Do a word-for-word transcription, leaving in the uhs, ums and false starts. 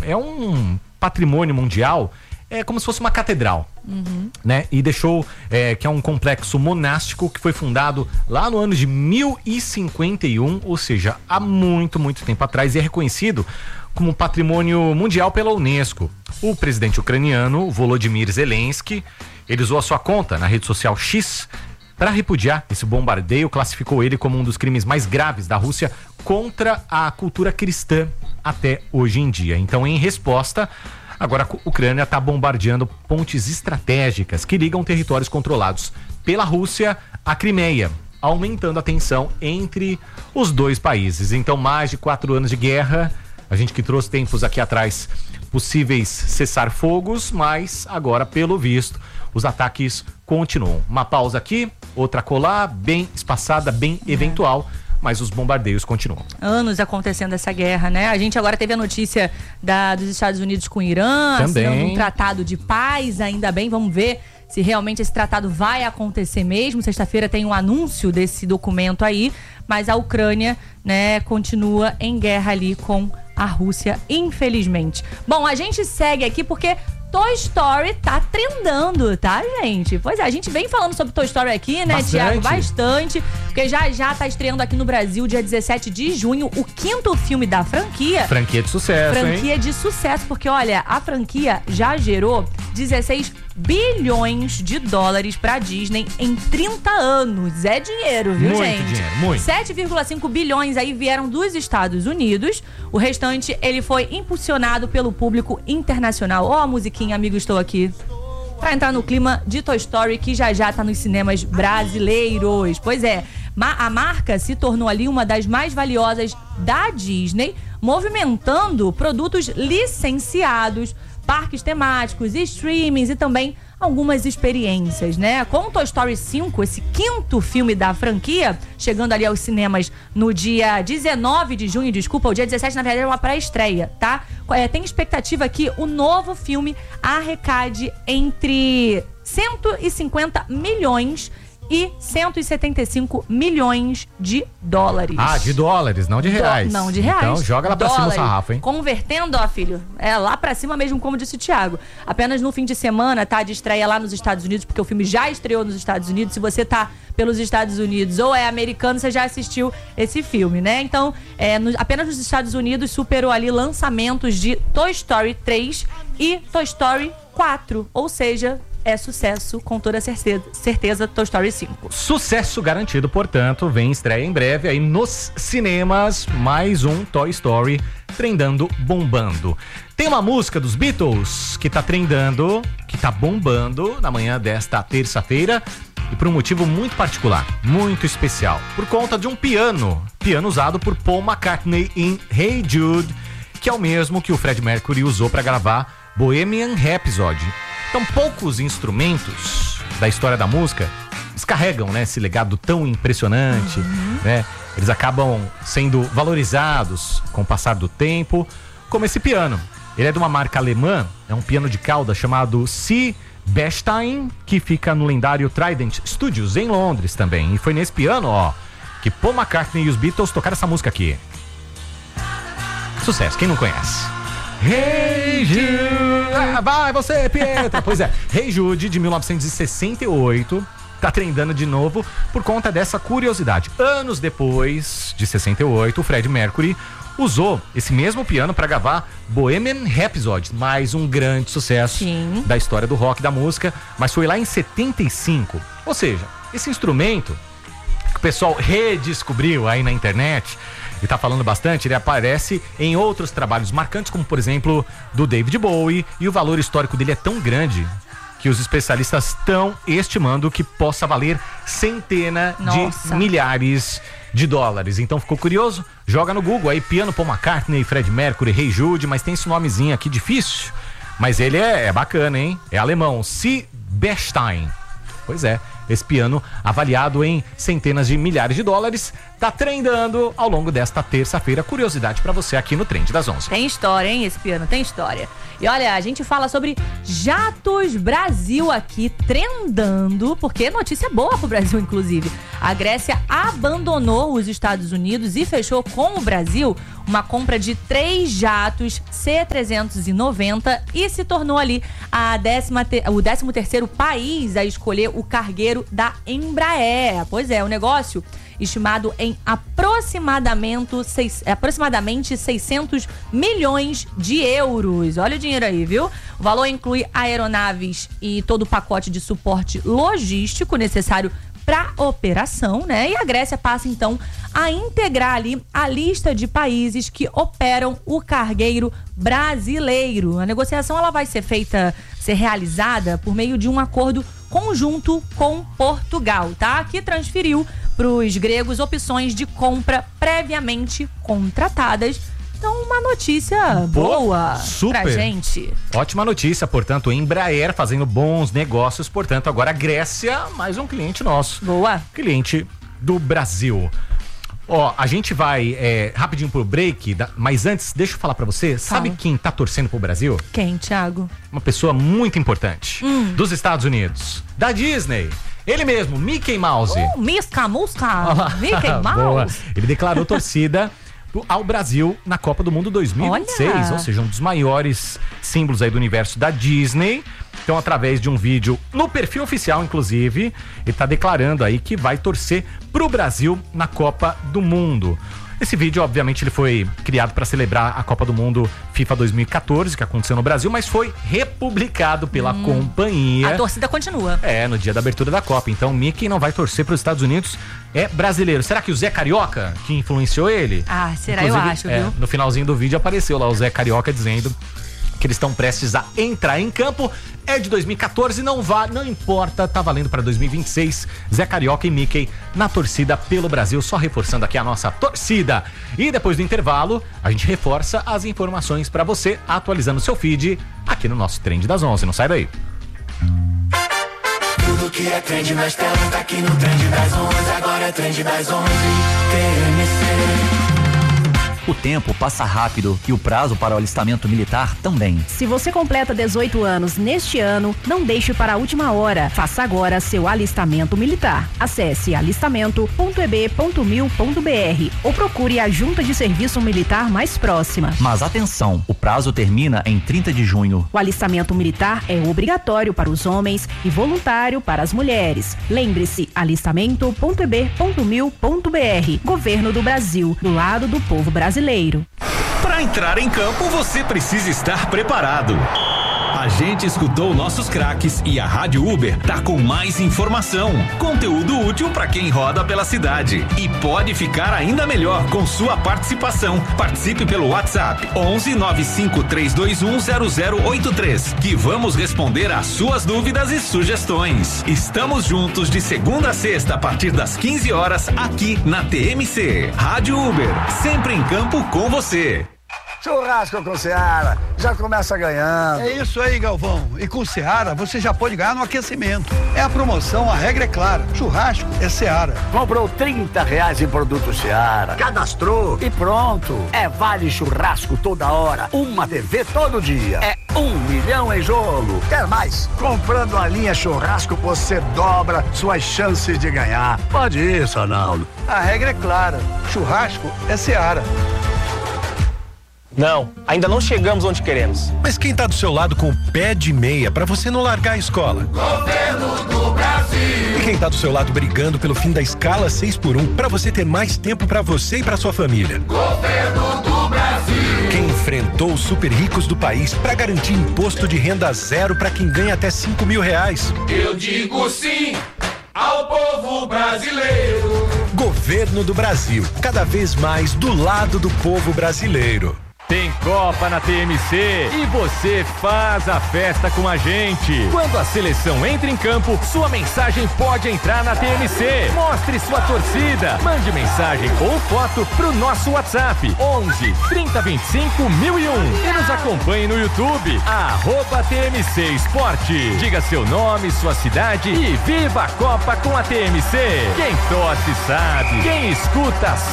é um patrimônio mundial, é como se fosse uma catedral, uhum. né? E deixou, é, que é um complexo monástico que foi fundado lá no ano de mil e cinquenta e um, ou seja, há muito, muito tempo atrás, e é reconhecido como patrimônio mundial pela Unesco. O presidente ucraniano, Volodymyr Zelensky, ele usou a sua conta na rede social X para repudiar esse bombardeio, classificou ele como um dos crimes mais graves da Rússia contra a cultura cristã até hoje em dia. Então, em resposta, agora a Ucrânia está bombardeando pontes estratégicas que ligam territórios controlados pela Rússia à Crimeia, aumentando a tensão entre os dois países. Então, mais de quatro anos de guerra. A gente que trouxe tempos aqui atrás possíveis cessar-fogos, mas agora, pelo visto, os ataques continuam. Uma pausa aqui, outra colar, bem espaçada, bem é. eventual, mas os bombardeios continuam. Anos acontecendo essa guerra, né? A gente agora teve a notícia da, dos Estados Unidos com o Irã, assinando um tratado de paz, ainda bem, vamos ver se realmente esse tratado vai acontecer mesmo. Sexta-feira tem um anúncio desse documento aí, mas a Ucrânia, né, continua em guerra ali com a Rússia, infelizmente. Bom, a gente segue aqui porque Toy Story tá trendando, tá, gente? Pois é, a gente vem falando sobre Toy Story aqui, né, Thiago? Bastante. Porque já já tá estreando aqui no Brasil, dia dezessete de junho, o quinto filme da franquia. Franquia de sucesso, Franquia hein? de sucesso, porque, olha, a franquia já gerou dezesseis bilhões de dólares pra Disney em trinta anos. É dinheiro, viu, muito gente? Muito dinheiro, muito. sete vírgula cinco bilhões aí vieram dos Estados Unidos. O restante, ele foi impulsionado pelo público internacional. Ó, a musiquinha, amigo, estou aqui. Pra entrar no clima de Toy Story, que já já tá nos cinemas brasileiros. Pois é, a marca se tornou ali uma das mais valiosas da Disney, movimentando produtos licenciados, parques temáticos, streamings e também algumas experiências, né? Com Toy Story cinco, esse quinto filme da franquia, chegando ali aos cinemas no dia dezenove de junho, desculpa, o dia dezessete, na verdade, é uma pré-estreia, tá? É, tem expectativa que o novo filme arrecade entre cento e cinquenta milhões e cento e setenta e cinco milhões de dólares. Ah, de dólares, não de reais. Do, não de reais. Então joga lá pra cima o sarrafo, hein? Convertendo, ó, filho, é lá pra cima mesmo, como disse o Thiago. Apenas no fim de semana, tá, de estreia lá nos Estados Unidos, porque o filme já estreou nos Estados Unidos. Se você tá pelos Estados Unidos ou é americano, você já assistiu esse filme, né? Então, é, no, apenas nos Estados Unidos superou ali lançamentos de Toy Story três e Toy Story quatro, ou seja, é sucesso, com toda certeza, certeza, Toy Story cinco. Sucesso garantido, portanto, vem estreia em breve aí nos cinemas, mais um Toy Story trendando, bombando. Tem uma música dos Beatles que tá trendando, que tá bombando na manhã desta terça-feira, e por um motivo muito particular, muito especial, por conta de um piano, piano usado por Paul McCartney em Hey Jude, que é o mesmo que o Freddie Mercury usou para gravar Bohemian Rhapsody. Então, poucos instrumentos da história da música descarregam, né, esse legado tão impressionante, uhum. né? Eles acabam sendo valorizados com o passar do tempo, como esse piano. Ele é de uma marca alemã, é um piano de cauda chamado C. Bechstein, que fica no lendário Trident Studios, em Londres também. E foi nesse piano, ó, que Paul McCartney e os Beatles tocaram essa música aqui. Sucesso, quem não conhece? Hey Jude, ah, vai você, Pietra. Pois é, Hey Jude, de mil novecentos e sessenta e oito, tá trendando de novo por conta dessa curiosidade. Anos depois de sessenta e oito, o Freddie Mercury usou esse mesmo piano para gravar Bohemian Rhapsody, mais um grande sucesso Sim. da história do rock, da música, mas foi lá em setenta e cinco. Ou seja, esse instrumento que o pessoal redescobriu aí na internet e tá falando bastante, ele aparece em outros trabalhos marcantes, como por exemplo do David Bowie, e o valor histórico dele é tão grande que os especialistas estão estimando que possa valer centenas de milhares de dólares. Então ficou curioso? Joga no Google aí, piano Paul McCartney, Freddie Mercury, Hey Jude, mas tem esse nomezinho aqui difícil, mas ele é, é bacana, hein? É alemão, C. Bechstein. Pois é, Esse piano, avaliado em centenas de milhares de dólares, tá trendando ao longo desta terça-feira. Curiosidade pra você aqui no Trend das onze. Tem história, hein? Esse piano tem história. E olha, a gente fala sobre Jatos Brasil aqui trendando, porque notícia boa pro Brasil, inclusive. A Grécia abandonou os Estados Unidos e fechou com o Brasil uma compra de três jatos C trezentos e noventa e se tornou ali a décima te- o décimo terceiro país a escolher o cargueiro da Embraer. Pois é, o negócio estimado em aproximadamente, seis, aproximadamente seiscentos milhões de euros. Olha o dinheiro aí, viu? O valor inclui aeronaves e todo o pacote de suporte logístico necessário para operação, né? E a Grécia passa então a integrar ali a lista de países que operam o cargueiro brasileiro. A negociação ela vai ser feita, ser realizada por meio de um acordo conjunto com Portugal, tá? Que transferiu para os gregos opções de compra previamente contratadas. Então, uma notícia boa, boa super. Pra gente. Ótima notícia, portanto, Embraer fazendo bons negócios, portanto, agora a Grécia, mais um cliente nosso. Boa. Cliente do Brasil. Ó, a gente vai é, rapidinho pro break, mas antes, deixa eu falar pra você, Fala. Sabe quem tá torcendo pro Brasil? Quem, Thiago? Uma pessoa muito importante, hum. dos Estados Unidos, da Disney. Ele mesmo, Mickey Mouse. Uh, Misca, Musca, Mickey Mouse. Boa. Ele declarou torcida ao Brasil na Copa do Mundo dois mil e vinte e seis, Olha. ou seja, um dos maiores símbolos aí do universo da Disney. Então, através de um vídeo no perfil oficial, inclusive, ele tá declarando aí que vai torcer pro Brasil na Copa do Mundo. Esse vídeo, obviamente, ele foi criado para celebrar a Copa do Mundo FIFA dois mil e quatorze, que aconteceu no Brasil, mas foi republicado pela hum. companhia. A torcida continua. É, no dia da abertura da Copa. Então, Mickey não vai torcer para os Estados Unidos, é brasileiro. Será que o Zé Carioca, que influenciou ele? Ah, será? Inclusive, eu acho, é, viu? No finalzinho do vídeo apareceu lá o Zé Carioca dizendo que eles estão prestes a entrar em campo. É de dois mil e quatorze, não vale, não importa, tá valendo para dois mil e vinte e seis. Zé Carioca e Mickey na torcida pelo Brasil, só reforçando aqui a nossa torcida. E depois do intervalo, a gente reforça as informações para você, atualizando o seu feed aqui no nosso Trend das onze. Não sai daí. Tudo que é trend nas telas tá aqui no Trend das onze. Agora é Trend das onze. T M C. O tempo passa rápido e o prazo para o alistamento militar também. Se você completa dezoito anos neste ano, não deixe para a última hora. Faça agora seu alistamento militar. Acesse alistamento ponto e b ponto mil ponto b r ou procure a junta de serviço militar mais próxima. Mas atenção, o prazo termina em trinta de junho. O alistamento militar é obrigatório para os homens e voluntário para as mulheres. Lembre-se, alistamento ponto e b ponto mil ponto b r. Governo do Brasil, do lado do povo brasileiro. Para entrar em campo, você precisa estar preparado. A gente escutou nossos craques e a Rádio Uber tá com mais informação, conteúdo útil para quem roda pela cidade e pode ficar ainda melhor com sua participação. Participe pelo WhatsApp onze nove cinco três dois um zero zero oito três, que vamos responder às suas dúvidas e sugestões. Estamos juntos de segunda a sexta a partir das quinze horas aqui na T M C. Rádio Uber, sempre em campo com você. Churrasco com Seara, já começa ganhando. É isso aí, Galvão. E com Seara, você já pode ganhar no aquecimento. É a promoção, a regra é clara. Churrasco é Seara. Comprou trinta reais em produto Seara, cadastrou e pronto. É vale churrasco toda hora, uma T V todo dia. É um milhão em jogo. Quer mais? Comprando a linha churrasco, você dobra suas chances de ganhar. Pode isso, Arnaldo. A regra é clara. Churrasco é Seara. Não, ainda não chegamos onde queremos. Mas quem tá do seu lado com o pé de meia pra você não largar a escola? Governo do Brasil. E quem tá do seu lado brigando pelo fim da escala seis por um pra você ter mais tempo pra você e pra sua família? Governo do Brasil. Quem enfrentou os super ricos do país pra garantir imposto de renda zero pra quem ganha até cinco mil reais? Eu digo sim ao povo brasileiro. Governo do Brasil, cada vez mais do lado do povo brasileiro. Tem Copa na T M C e você faz a festa com a gente. Quando a seleção entra em campo, sua mensagem pode entrar na T M C. Mostre sua torcida. Mande mensagem ou foto pro nosso WhatsApp onze, trinta, vinte e cinco, mil e um e nos acompanhe no YouTube, arroba T M C Esporte. Diga seu nome, sua cidade e viva a Copa com a T M C. Quem torce sabe, quem escuta